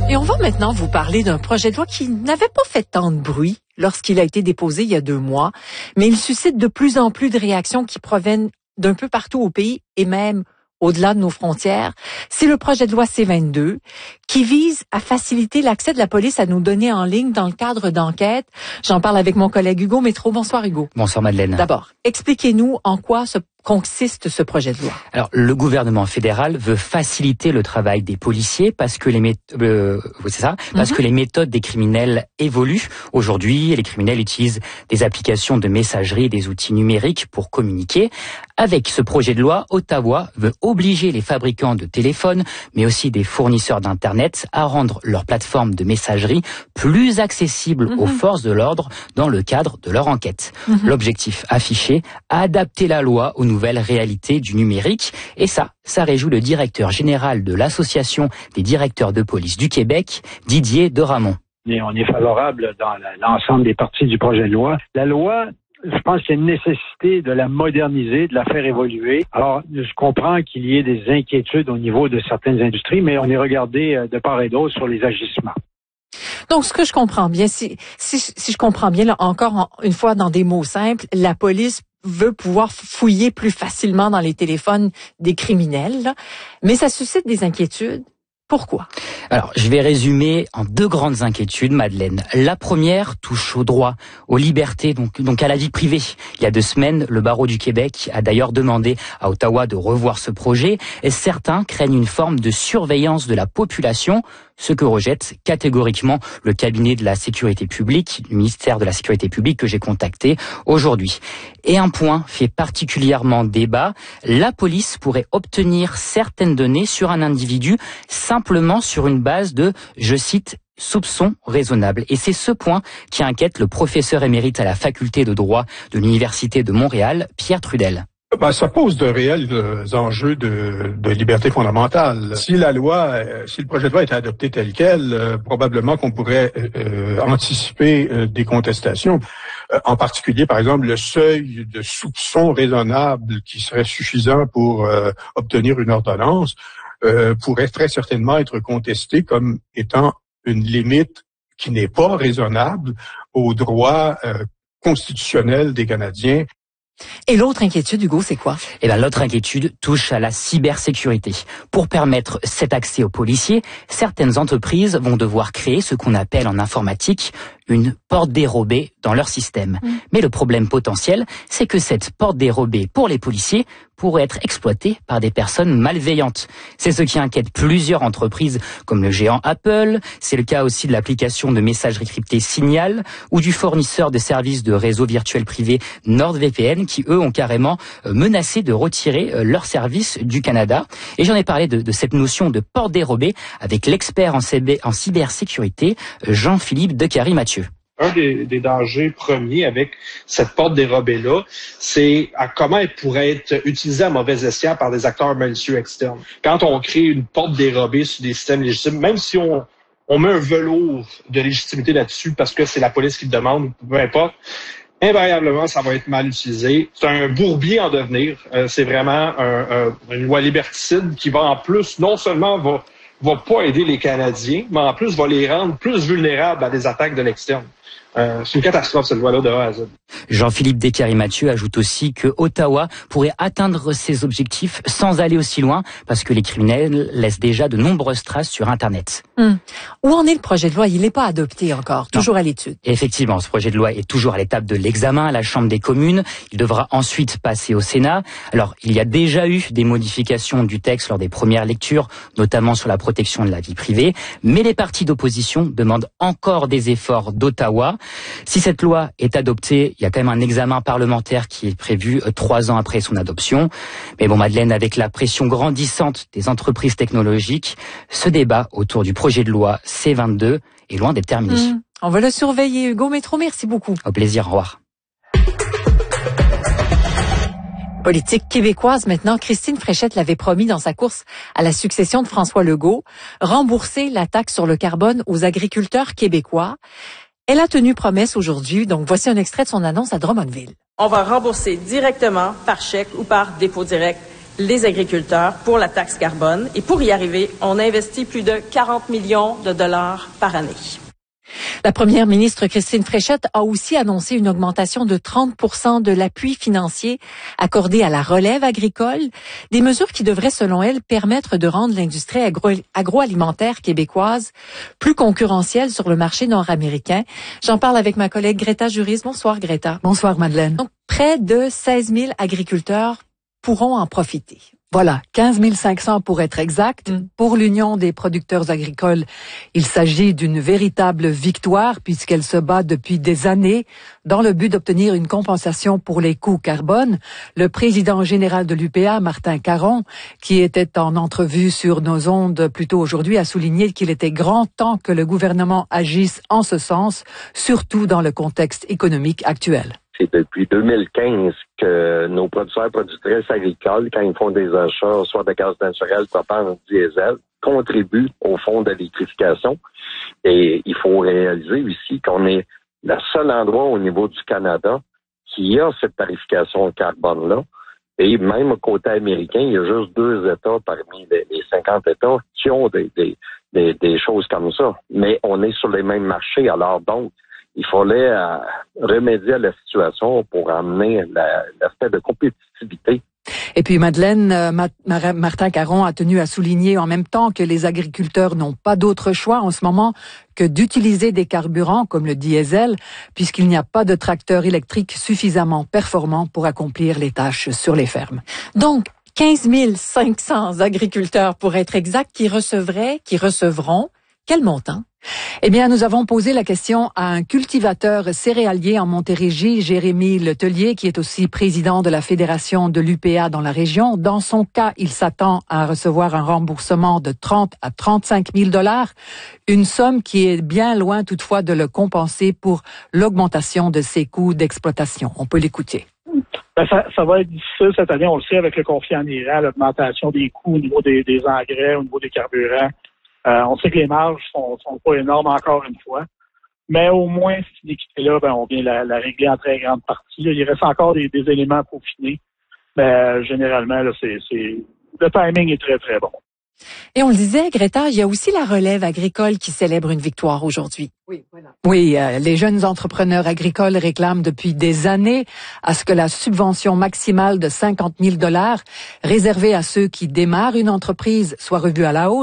Et on va maintenant vous parler d'un projet de loi qui n'avait pas fait tant de bruit lorsqu'il a été déposé il y a 2 mois, mais il suscite de plus en plus de réactions qui proviennent d'un peu partout au pays et même au-delà de nos frontières. C'est le projet de loi C-22 qui vise à faciliter l'accès de la police à nos données en ligne dans le cadre d'enquêtes. J'en parle avec mon collègue Hugo Métro. Bonsoir Hugo. Bonsoir Madeleine. D'abord, expliquez-nous en quoi consiste ce projet de loi. Alors, le gouvernement fédéral veut faciliter le travail des policiers parce que les méthodes des criminels évoluent. Aujourd'hui, les criminels utilisent des applications de messagerie et des outils numériques pour communiquer. Avec ce projet de loi, Ottawa veut obliger les fabricants de téléphones, mais aussi des fournisseurs d'Internet, à rendre leurs plateformes de messagerie plus accessibles aux forces de l'ordre dans le cadre de leur enquête. L'objectif affiché, adapter la loi aux nouvelles réalités du numérique. Et ça réjouit le directeur général de l'Association des directeurs de police du Québec, Didier Deramont. On est favorable dans l'ensemble des parties du projet de loi. La loi, je pense qu'il y a une nécessité de la moderniser, de la faire évoluer. Alors, je comprends qu'il y ait des inquiétudes au niveau de certaines industries, mais on est regardé de part et d'autre sur les agissements. Donc, ce que je comprends bien, si je comprends bien, là, encore une fois, dans des mots simples, la police veut pouvoir fouiller plus facilement dans les téléphones des criminels, là, mais ça suscite des inquiétudes. Pourquoi? Alors, je vais résumer en 2 grandes inquiétudes, Madeleine. La première touche au droit, aux libertés, donc à la vie privée. Il y a 2 semaines, le barreau du Québec a d'ailleurs demandé à Ottawa de revoir ce projet et certains craignent une forme de surveillance de la population, ce que rejette catégoriquement le cabinet de la sécurité publique, le ministère de la sécurité publique que j'ai contacté aujourd'hui. Et un point fait particulièrement débat, la police pourrait obtenir certaines données sur un individu simplement sur une base de, je cite, soupçons raisonnables. Et c'est ce point qui inquiète le professeur émérite à la faculté de droit de l'Université de Montréal, Pierre Trudel. Ça pose de réels enjeux de liberté fondamentale. Si le projet de loi était adopté tel quel, probablement qu'on pourrait anticiper des contestations. En particulier, par exemple, le seuil de soupçon raisonnable qui serait suffisant pour obtenir une ordonnance pourrait très certainement être contesté comme étant une limite qui n'est pas raisonnable aux droits constitutionnels des Canadiens. Et l'autre inquiétude, Hugo, c'est quoi? L'autre inquiétude touche à la cybersécurité. Pour permettre cet accès aux policiers, certaines entreprises vont devoir créer ce qu'on appelle en informatique une porte dérobée dans leur système. Mais le problème potentiel, c'est que cette porte dérobée pour les policiers pourrait être exploitée par des personnes malveillantes. C'est ce qui inquiète plusieurs entreprises comme le géant Apple, c'est le cas aussi de l'application de messagerie cryptée Signal ou du fournisseur de services de réseau virtuel privé NordVPN qui, eux, ont carrément menacé de retirer leurs services du Canada. Et j'en ai parlé de cette notion de porte dérobée avec l'expert en cybersécurité, Jean-Philippe Decary-Mathieu. Un des dangers premiers avec cette porte dérobée-là, c'est à comment elle pourrait être utilisée à mauvais escient par des acteurs malicieux externes. Quand on crée une porte dérobée sur des systèmes légitimes, même si on met un velours de légitimité là-dessus parce que c'est la police qui le demande, peu importe, invariablement, ça va être mal utilisé. C'est un bourbier en devenir. C'est vraiment une loi liberticide qui va en plus, non seulement va pas aider les Canadiens, mais en plus va les rendre plus vulnérables à des attaques de l'externe. C'est une catastrophe, cette loi-là, de A à Z. Jean-Philippe Decary-Mathieu ajoute aussi que Ottawa pourrait atteindre ses objectifs sans aller aussi loin parce que les criminels laissent déjà de nombreuses traces sur Internet. Où en est le projet de loi? Il n'est pas adopté encore, toujours à l'étude. Effectivement, ce projet de loi est toujours à l'étape de l'examen à la Chambre des communes. Il devra ensuite passer au Sénat. Alors, il y a déjà eu des modifications du texte lors des premières lectures, notamment sur la protection de la vie privée. Mais les partis d'opposition demandent encore des efforts d'Ottawa. Si cette loi est adoptée, il y a quand même un examen parlementaire qui est prévu 3 ans après son adoption. Mais bon, Madeleine, avec la pression grandissante des entreprises technologiques, ce débat autour du projet de loi C-22 est loin d'être terminé. On va le surveiller. Hugo Métro, merci beaucoup. Au plaisir, au revoir. Politique québécoise maintenant, Christine Fréchette l'avait promis dans sa course à la succession de François Legault, rembourser la taxe sur le carbone aux agriculteurs québécois. Elle a tenu promesse aujourd'hui, donc voici un extrait de son annonce à Drummondville. On va rembourser directement par chèque ou par dépôt direct les agriculteurs pour la taxe carbone. Et pour y arriver, on investit plus de 40 millions de dollars par année. La première ministre Christine Fréchette a aussi annoncé une augmentation de 30% de l'appui financier accordé à la relève agricole, des mesures qui devraient, selon elle, permettre de rendre l'industrie agroalimentaire québécoise plus concurrentielle sur le marché nord-américain. J'en parle avec ma collègue Greta Juris. Bonsoir Greta. Bonsoir Madeleine. Donc, près de 16 000 agriculteurs pourront en profiter. Voilà, 15 500 pour être exact. Pour l'Union des producteurs agricoles, il s'agit d'une véritable victoire puisqu'elle se bat depuis des années dans le but d'obtenir une compensation pour les coûts carbone. Le président général de l'UPA, Martin Caron, qui était en entrevue sur nos ondes plus tôt aujourd'hui, a souligné qu'il était grand temps que le gouvernement agisse en ce sens, surtout dans le contexte économique actuel. C'est depuis 2015 que nos producteurs et productrices agricoles, quand ils font des achats, soit de gaz naturel, propane ou diesel, contribuent au fonds d'électrification. Et il faut réaliser ici qu'on est le seul endroit au niveau du Canada qui a cette tarification carbone-là. Et même au côté américain, il y a juste 2 États parmi les 50 États qui ont des choses comme ça. Mais on est sur les mêmes marchés. Alors donc, il fallait remédier à la situation pour amener l'aspect de compétitivité. Et puis Madeleine, Martin Caron a tenu à souligner en même temps que les agriculteurs n'ont pas d'autre choix en ce moment que d'utiliser des carburants comme le diesel, puisqu'il n'y a pas de tracteurs électriques suffisamment performants pour accomplir les tâches sur les fermes. Donc, 15 500 agriculteurs, pour être exact, qui recevront quel montant? Eh bien, nous avons posé la question à un cultivateur céréalier en Montérégie, Jérémy Letellier, qui est aussi président de la Fédération de l'UPA dans la région. Dans son cas, il s'attend à recevoir un remboursement de 30 à 35 000 $, une somme qui est bien loin toutefois de le compenser pour l'augmentation de ses coûts d'exploitation. On peut l'écouter. Ça va être difficile cette année, on le sait, avec le conflit en Iran, l'augmentation des coûts au niveau des engrais, au niveau des carburants. On sait que les marges sont pas énormes encore une fois, mais au moins cette équité-là, on vient la régler en très grande partie. Là. Il reste encore des éléments à peaufiner, mais généralement, là, le timing est très, très bon. Et on le disait, Greta, il y a aussi la relève agricole qui célèbre une victoire aujourd'hui. Oui, voilà. Oui, les jeunes entrepreneurs agricoles réclament depuis des années à ce que la subvention maximale de 50 000 $ réservée à ceux qui démarrent une entreprise soit revue à la hausse.